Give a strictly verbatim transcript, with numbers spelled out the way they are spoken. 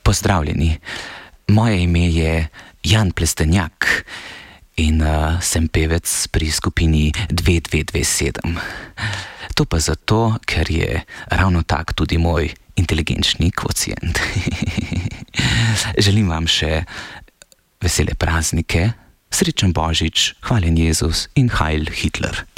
Pozdravljeni, moje ime je Jan Plestenjak in uh, sem pevec pri skupini dve dve dve sedem. To pa zato, ker je ravno tak tudi moj inteligenčni kvocient. Želim vam še vesele praznike, srečen Božič, hvaljen Jezus in Heil Hitler.